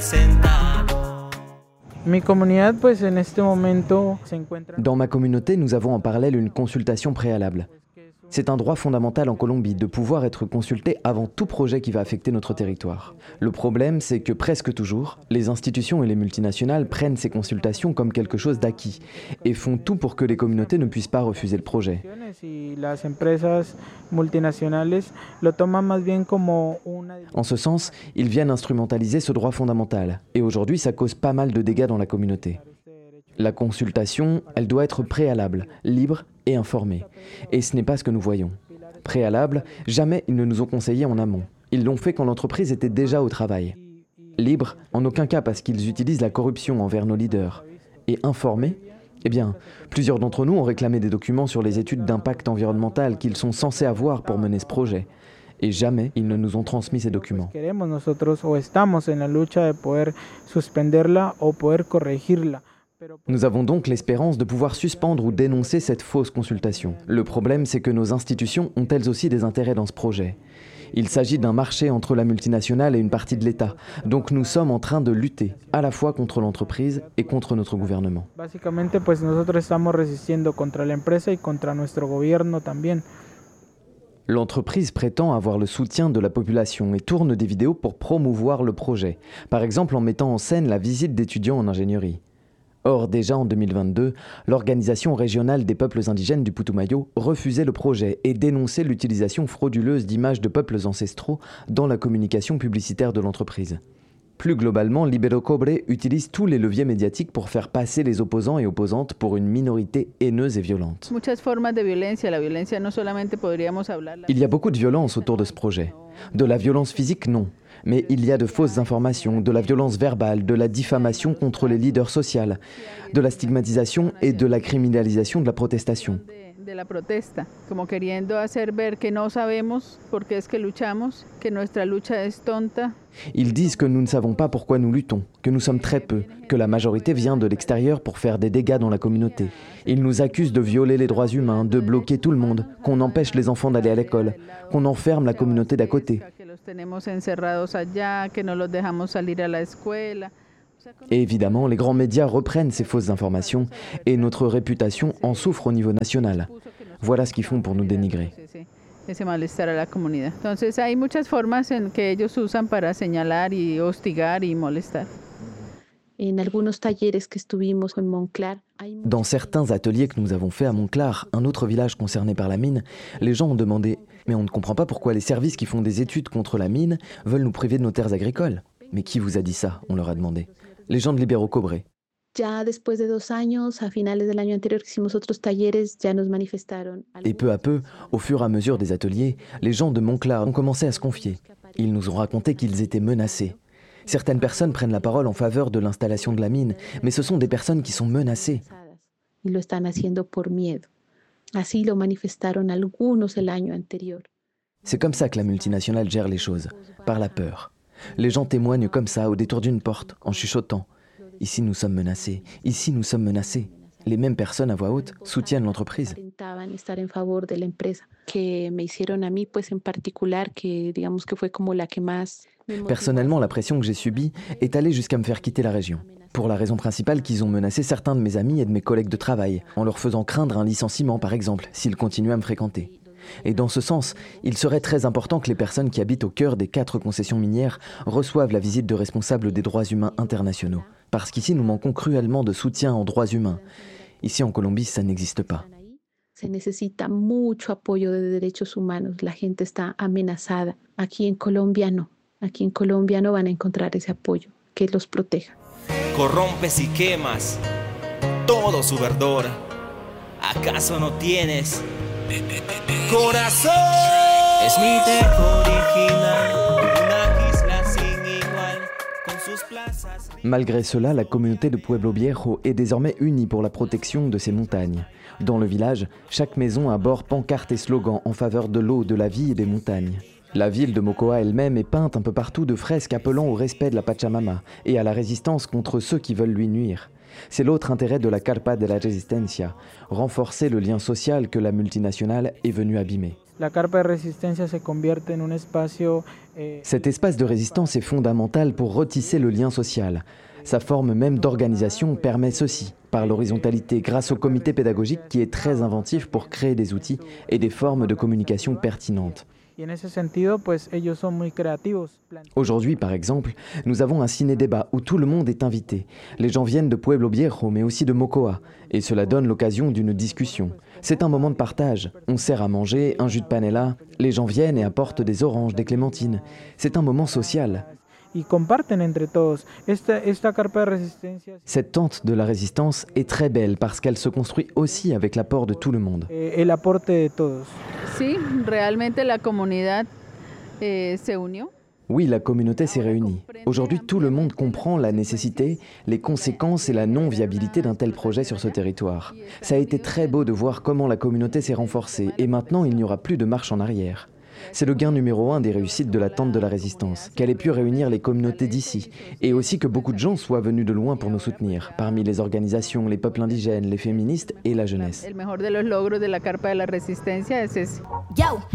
Dans ma communauté, nous avons en parallèle une consultation préalable. C'est un droit fondamental en Colombie de pouvoir être consulté avant tout projet qui va affecter notre territoire. Le problème, c'est que presque toujours, les institutions et les multinationales prennent ces consultations comme quelque chose d'acquis et font tout pour que les communautés ne puissent pas refuser le projet. En ce sens, ils viennent instrumentaliser ce droit fondamental. Et aujourd'hui, ça cause pas mal de dégâts dans la communauté. La consultation, elle doit être préalable, libre et informée. Et ce n'est pas ce que nous voyons. Préalable, jamais ils ne nous ont conseillé en amont. Ils l'ont fait quand l'entreprise était déjà au travail. Libre, en aucun cas parce qu'ils utilisent la corruption envers nos leaders. Et informé, eh bien, plusieurs d'entre nous ont réclamé des documents sur les études d'impact environnemental qu'ils sont censés avoir pour mener ce projet. Et jamais ils ne nous ont transmis ces documents. Nous avons donc l'espérance de pouvoir suspendre ou dénoncer cette fausse consultation. Le problème, c'est que nos institutions ont elles aussi des intérêts dans ce projet. Il s'agit d'un marché entre la multinationale et une partie de l'État. Donc nous sommes en train de lutter, à la fois contre l'entreprise et contre notre gouvernement. L'entreprise prétend avoir le soutien de la population et tourne des vidéos pour promouvoir le projet. Par exemple en mettant en scène la visite d'étudiants en ingénierie. Or, déjà en 2022, l'Organisation régionale des peuples indigènes du Putumayo refusait le projet et dénonçait l'utilisation frauduleuse d'images de peuples ancestraux dans la communication publicitaire de l'entreprise. Plus globalement, Libero Cobre utilise tous les leviers médiatiques pour faire passer les opposants et opposantes pour une minorité haineuse et violente. Il y a beaucoup de violence autour de ce projet. De la violence physique, non. Mais il y a de fausses informations, de la violence verbale, de la diffamation contre les leaders sociaux, de la stigmatisation et de la criminalisation de la protestation. Ils disent que nous ne savons pas pourquoi nous luttons, que nous sommes très peu, que la majorité vient de l'extérieur pour faire des dégâts dans la communauté. Ils nous accusent de violer les droits humains, de bloquer tout le monde, qu'on empêche les enfants d'aller à l'école, qu'on enferme la communauté d'à côté. Et évidemment, les grands médias reprennent ces fausses informations et notre réputation en souffre au niveau national. Voilà ce qu'ils font pour nous dénigrer. Dans certains ateliers que nous avons faits à Monclar, un autre village concerné par la mine, les gens ont demandé « Mais on ne comprend pas pourquoi les services qui font des études contre la mine veulent nous priver de nos terres agricoles. » Mais qui vous a dit ça ? On leur a demandé. Les gens de Libero Cobre. Et peu à peu, au fur et à mesure des ateliers, les gens de Monclar ont commencé à se confier. Ils nous ont raconté qu'ils étaient menacés. Certaines personnes prennent la parole en faveur de l'installation de la mine, mais ce sont des personnes qui sont menacées. C'est comme ça que la multinationale gère les choses, par la peur. Les gens témoignent comme ça, au détour d'une porte, en chuchotant. Ici nous sommes menacés, ici nous sommes menacés. Les mêmes personnes à voix haute soutiennent l'entreprise. Personnellement, la pression que j'ai subie est allée jusqu'à me faire quitter la région. Pour la raison principale qu'ils ont menacé certains de mes amis et de mes collègues de travail, en leur faisant craindre un licenciement par exemple, s'ils continuaient à me fréquenter. Et dans ce sens, il serait très important que les personnes qui habitent au cœur des 4 concessions minières reçoivent la visite de responsables des droits humains internationaux. Parce qu'ici, nous manquons cruellement de soutien en droits humains. Ici, en Colombie, ça n'existe pas. Se necesita mucho apoyo de derechos humanos. La gente está amenazada. Aquí en Colombia no. Aquí en Colombia no van a encontrar ese apoyo que los proteja. Corrompes y quemas todo su verdor. ¿Acaso no tienes corazón? Es mi tejo original, una isla sin igual, con sus plazas. Malgré cela, la communauté de Pueblo Viejo est désormais unie pour la protection de ces montagnes. Dans le village, chaque maison arbore pancartes et slogans en faveur de l'eau, de la vie et des montagnes. La ville de Mocoa elle-même est peinte un peu partout de fresques appelant au respect de la Pachamama et à la résistance contre ceux qui veulent lui nuire. C'est l'autre intérêt de la Carpa de la Resistencia, renforcer le lien social que la multinationale est venue abîmer. Cet espace de résistance est fondamental pour retisser le lien social. Sa forme même d'organisation permet ceci, par l'horizontalité, grâce au comité pédagogique qui est très inventif pour créer des outils et des formes de communication pertinentes. Aujourd'hui, par exemple, nous avons un ciné-débat où tout le monde est invité. Les gens viennent de Pueblo Viejo, mais aussi de Mocoa, et cela donne l'occasion d'une discussion. C'est un moment de partage. On sert à manger, un jus de panela, les gens viennent et apportent des oranges, des clémentines. C'est un moment social. Cette tente de la résistance est très belle parce qu'elle se construit aussi avec l'apport de tout le monde. Oui, la communauté s'est réunie. Aujourd'hui, tout le monde comprend la nécessité, les conséquences et la non-viabilité d'un tel projet sur ce territoire. Ça a été très beau de voir comment la communauté s'est renforcée et maintenant il n'y aura plus de marche en arrière. C'est le gain numéro 1 des réussites de la tente de la résistance, qu'elle ait pu réunir les communautés d'ici, et aussi que beaucoup de gens soient venus de loin pour nous soutenir, parmi les organisations, les peuples indigènes, les féministes et la jeunesse.